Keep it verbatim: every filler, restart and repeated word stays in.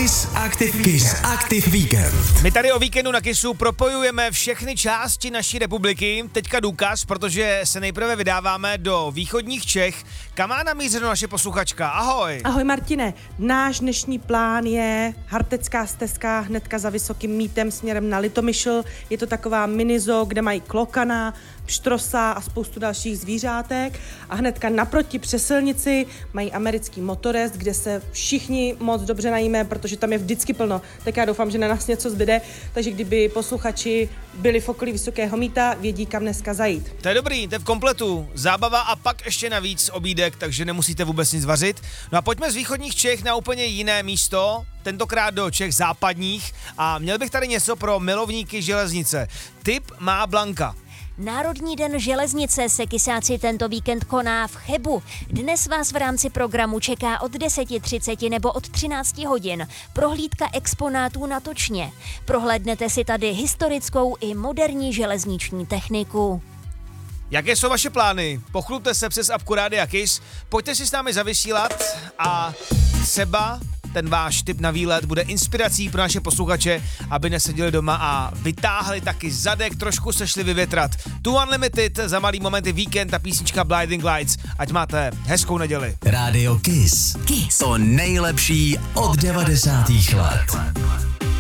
Kiss Active, Kiss Active Weekend. My tady o víkendu na Kissu propojujeme všechny části naší republiky. Teďka důkaz, protože se nejprve vydáváme do východních Čech. Kam má namířeno naše posluchačka? Ahoj. Ahoj Martine, náš dnešní plán je Hartecká stezka hnedka za Vysokým Mýtem směrem na Litomyšl. Je to taková minizo, kde mají klokana, pštrosa a spoustu dalších zvířátek. A hnedka naproti přes silnici mají americký motorest, kde se všichni moc dobře najíme, protože tam je vždycky plno. Tak já doufám, že na nás něco zbyde, takže kdyby posluchači byli v okolí Vysokého Mýta, vědí, kam dneska zajít. To je dobrý, to je v kompletu. Zábava a pak ještě navíc obídek, takže nemusíte vůbec nic vařit. No a pojďme z východních Čech na úplně jiné místo, tentokrát do Čech západních, a měl bych tady něco pro milovníky železnice. Tip má Blanka. Národní den železnice se kysáci tento víkend koná v Chebu. Dnes vás v rámci programu čeká od deset třicet nebo od třináct hodin prohlídka exponátů na Točně. Prohlédnete si tady historickou i moderní železniční techniku. Jaké jsou vaše plány? Pochlubte se přes apku Rádia Kiss, pojďte si s námi zavysílat a třeba ten váš tip na výlet bude inspirací pro naše posluchače, aby neseděli doma a vytáhli taky zadek, trošku se šli vyvětrat. Tu Unlimited, za malý momenty víkend a písnička Blinding Lights. Ať máte hezkou neděli. Rádio Kiss. Kiss. To nejlepší od devadesátých let.